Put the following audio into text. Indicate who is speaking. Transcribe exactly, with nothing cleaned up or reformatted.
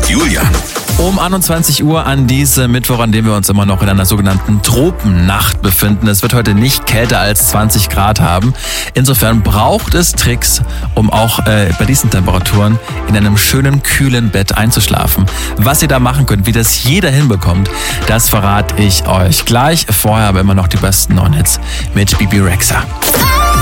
Speaker 1: Julian.
Speaker 2: Um einundzwanzig Uhr an diesem Mittwoch, an dem wir uns immer noch in einer sogenannten Tropennacht befinden. Es wird heute nicht kälter als zwanzig Grad haben. Insofern braucht es Tricks, um auch äh, bei diesen Temperaturen in einem schönen, kühlen Bett einzuschlafen. Was ihr da machen könnt, wie das jeder hinbekommt, das verrate ich euch gleich. Vorher aber immer noch die besten neuen Hits mit Bebe Rexha.